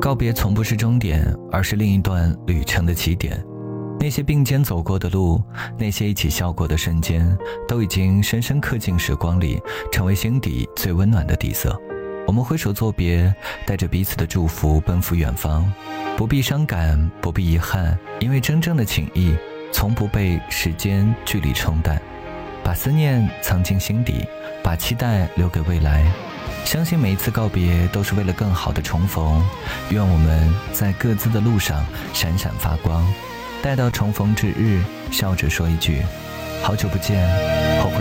告别从不是终点，而是另一段旅程的起点。那些并肩走过的路，那些一起笑过的瞬间，都已经深深刻进时光里，成为心底最温暖的底色。我们挥手作别，带着彼此的祝福奔赴远方，不必伤感，不必遗憾，因为真正的情谊从不被时间距离冲淡。把思念藏进心底，把期待留给未来，相信每一次告别都是为了更好的重逢。愿我们在各自的路上闪闪发光，待到重逢之日，笑着说一句好久不见，后会